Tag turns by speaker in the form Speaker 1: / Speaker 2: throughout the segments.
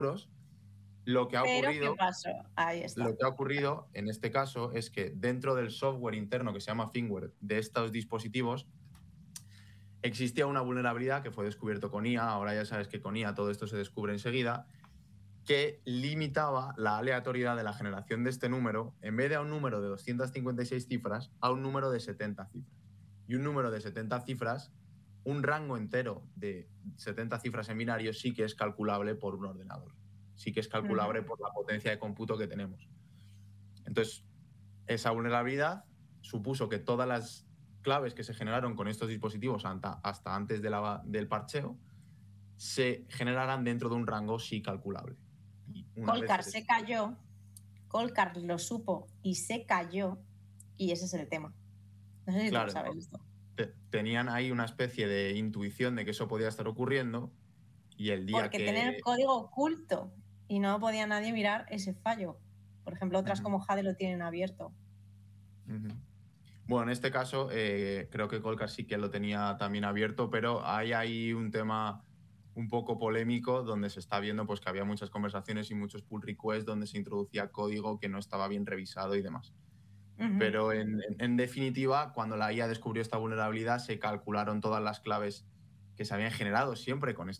Speaker 1: Lo que ha
Speaker 2: Pero, ¿qué
Speaker 1: ocurrido,
Speaker 2: pasó? Ahí está.
Speaker 1: lo que ha ocurrido en este caso es que dentro del software interno que se llama firmware de estos dispositivos existía una vulnerabilidad que fue descubierto con IA. Ahora ya sabes que con IA todo esto se descubre enseguida, que limitaba la aleatoriedad de la generación de este número, en vez de a un número de 256 cifras, a un número de 70 cifras. Y un número de 70 cifras, un rango entero de 70 cifras en binario sí que es calculable por un ordenador. Sí que es calculable por la potencia de cómputo que tenemos. Entonces, esa vulnerabilidad supuso que todas las claves que se generaron con estos dispositivos hasta antes del parcheo se generaran dentro de un rango sí calculable. Y
Speaker 2: Colcar se cayó, Colcar lo supo y se cayó, y ese es el tema. No sé si tú lo sabes esto.
Speaker 1: Tenían ahí una especie de intuición de que eso podía estar ocurriendo, y el día
Speaker 2: Porque tenían el código oculto y no podía nadie mirar ese fallo. Por ejemplo, otras como Jade lo tienen abierto.
Speaker 1: Bueno, en este caso creo que Colcar sí que lo tenía también abierto, pero hay ahí un tema un poco polémico donde se está viendo pues, que había muchas conversaciones y muchos pull requests donde se introducía código que no estaba bien revisado y demás. Pero en definitiva, cuando la IA descubrió esta vulnerabilidad, se calcularon todas las claves que se habían generado siempre con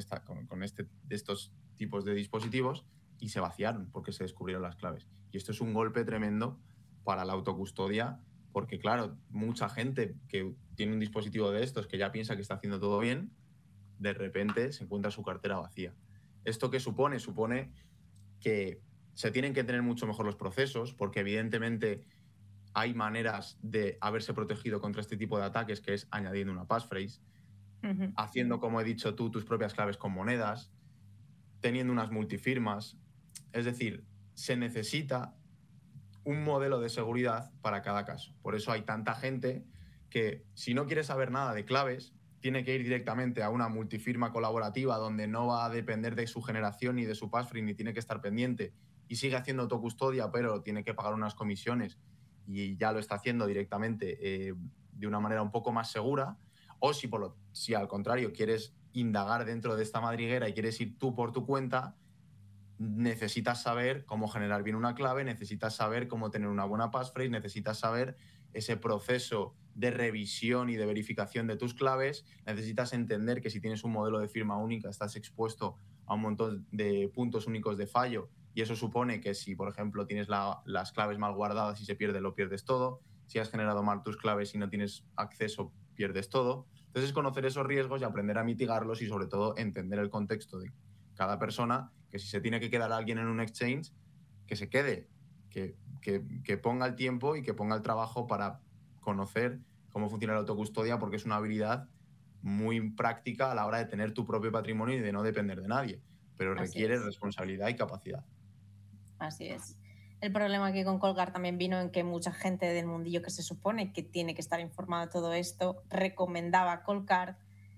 Speaker 1: estos tipos de dispositivos y se vaciaron porque se descubrieron las claves. Y esto es un golpe tremendo para la autocustodia, porque claro, mucha gente que tiene un dispositivo de estos que ya piensa que está haciendo todo bien, de repente se encuentra su cartera vacía. ¿Esto qué supone? Supone que se tienen que tener mucho mejor los procesos, porque evidentemente hay maneras de haberse protegido contra este tipo de ataques, que es añadiendo una passphrase, haciendo, como he dicho tú, tus propias claves con monedas, teniendo unas multifirmas. Es decir, se necesita un modelo de seguridad para cada caso. Por eso hay tanta gente que, si no quiere saber nada de claves, tiene que ir directamente a una multifirma colaborativa donde no va a depender de su generación ni de su passphrase, ni tiene que estar pendiente, y sigue haciendo autocustodia, pero tiene que pagar unas comisiones y ya lo está haciendo directamente de una manera un poco más segura. O si al contrario quieres indagar dentro de esta madriguera y quieres ir tú por tu cuenta, necesitas saber cómo generar bien una clave, necesitas saber cómo tener una buena passphrase, necesitas saber ese proceso de revisión y de verificación de tus claves, necesitas entender que si tienes un modelo de firma única estás expuesto a un montón de puntos únicos de fallo, y eso supone que si, por ejemplo, tienes las claves mal guardadas y se pierde, lo pierdes todo. Si has generado mal tus claves y no tienes acceso, pierdes todo. Entonces, conocer esos riesgos y aprender a mitigarlos, y sobre todo entender el contexto de cada persona, que si se tiene que quedar alguien en un exchange, que se quede, que ponga el tiempo y que ponga el trabajo para conocer cómo funciona la autocustodia, porque es una habilidad muy práctica a la hora de tener tu propio patrimonio y de no depender de nadie, pero requiere responsabilidad y capacidad.
Speaker 2: Así es. El problema aquí con Colcar también vino en que mucha gente del mundillo que se supone que tiene que estar informada de todo esto recomendaba Colcar.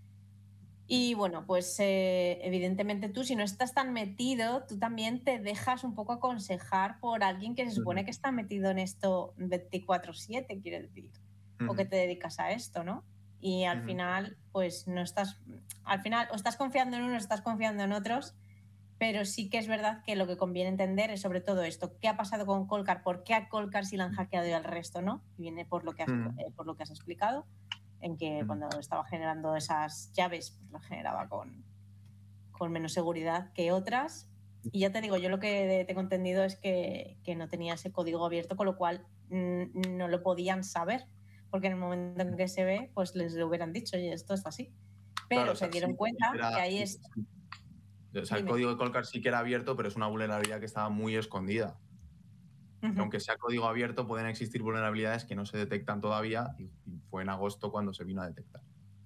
Speaker 2: Y bueno, pues evidentemente tú, si no estás tan metido, tú también te dejas un poco aconsejar por alguien que se supone que está metido en esto 24/7, quiero decir, o que te dedicas a esto, ¿no? Y al final, pues no estás, al final o estás confiando en unos, estás confiando en otros, pero sí que es verdad que lo que conviene entender es sobre todo esto, ¿qué ha pasado con Colcar? ¿Por qué a Colcar sí la han hackeado y al resto no? Y viene por lo que has explicado, en que cuando estaba generando esas llaves, pues las generaba con menos seguridad que otras. Y ya te digo, yo lo que tengo entendido es que no tenía ese código abierto, con lo cual no lo podían saber, porque en el momento en que se ve, pues les lo hubieran dicho, y esto es así. Pero
Speaker 1: claro,
Speaker 2: se dieron cuenta que ahí está.
Speaker 1: O sea, el código de Colcar sí que era abierto, pero es una vulnerabilidad que estaba muy escondida. Aunque sea código abierto, pueden existir vulnerabilidades que no se detectan todavía, y fue en agosto cuando se vino a detectar.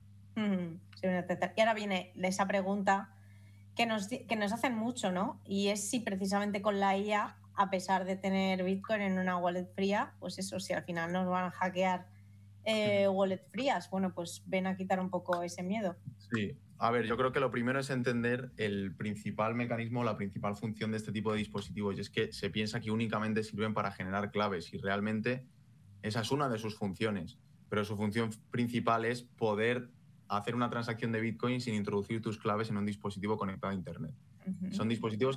Speaker 2: Y ahora viene esa pregunta que nos hacen mucho, ¿no? Y es si precisamente con la IA, a pesar de tener Bitcoin en una wallet fría, pues eso, si al final nos van a hackear wallet frías, bueno, pues ven a quitar un poco ese miedo.
Speaker 1: Sí, a ver, yo creo que lo primero es entender el principal mecanismo, la principal función de este tipo de dispositivos, y es que se piensa que únicamente sirven para generar claves, y realmente esa es una de sus funciones, pero su función principal es poder hacer una transacción de Bitcoin sin introducir tus claves en un dispositivo conectado a Internet.
Speaker 2: Ujú.
Speaker 1: Son dispositivos